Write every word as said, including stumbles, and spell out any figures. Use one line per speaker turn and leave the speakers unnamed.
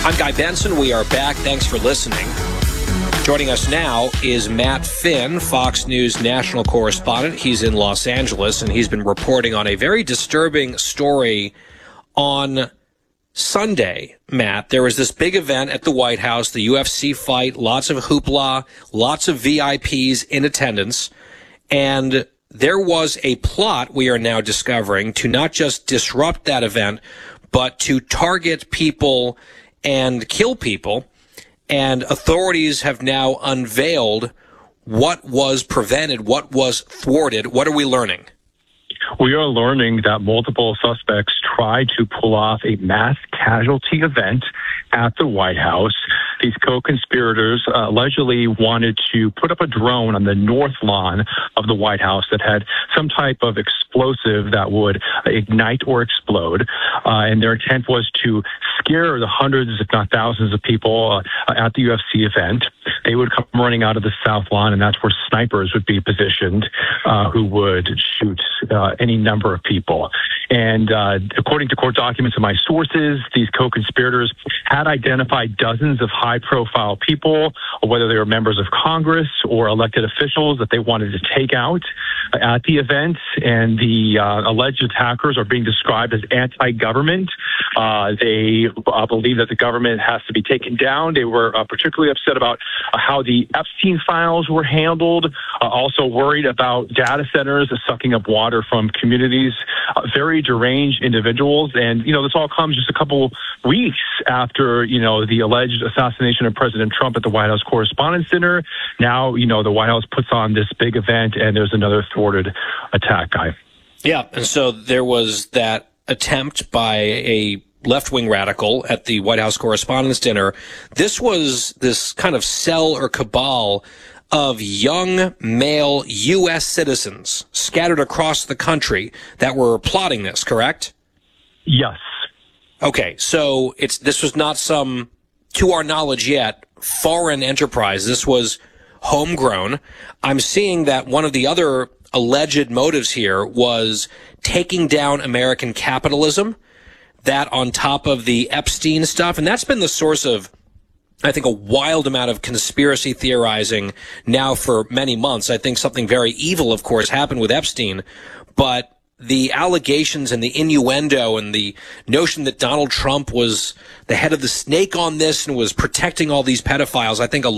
I'm Guy Benson. We are back. Thanks for listening. Joining us now is Matt Finn, Fox News national correspondent. He's in Los Angeles, and he's been reporting on a very disturbing story on Sunday. Matt, there was this big event at the White House, the U F C fight, lots of hoopla, lots of V I Ps in attendance, and there was a plot, we are now discovering, to not just disrupt that event, but to target people and kill people. And authorities have now unveiled what was prevented, what was thwarted. What are we learning?
We are learning that multiple suspects tried to pull off a mass casualty event at the White House. These co-conspirators uh, allegedly wanted to put up a drone on the north lawn of the White House that had some type of explosive that would ignite or explode. Uh, and their intent was to scare the hundreds, if not thousands, of people uh, at the U F C event. They would come running out of the south lawn, and that's where snipers would be positioned uh, who would shoot uh, any number of people. And uh, according to court documents and my sources, these co-conspirators had identified dozens of high-profile people, whether they were members of Congress or elected officials, that they wanted to take out at the event. And the uh, alleged attackers are being described as anti-government. Uh, they uh, believe that the government has to be taken down. They were uh, particularly upset about uh, how the Epstein files were handled, uh, also worried about data centers sucking up water from communities, uh, very deranged individuals. And, you know, this all comes just a couple weeks after, you know, the alleged assassination of President Trump at the White House Correspondents' Dinner. Now, you know, the White House puts on this big event, and there's another thwarted attack, Guy.
Yeah, and so there was that attempt by a left-wing radical at the White House Correspondents' Dinner. This was this kind of cell or cabal of young male U S citizens scattered across the country that were plotting this, correct?
Yes.
Okay, so it's this was not some, to our knowledge yet, foreign enterprise. This was homegrown. I'm seeing that one of the other alleged motives here was taking down American capitalism, that on top of the Epstein stuff, and that's been the source of, I think, a wild amount of conspiracy theorizing now for many months. I think something very evil, of course, happened with Epstein, but the allegations and the innuendo and the notion that Donald Trump was the head of the snake on this and was protecting all these pedophiles, I think a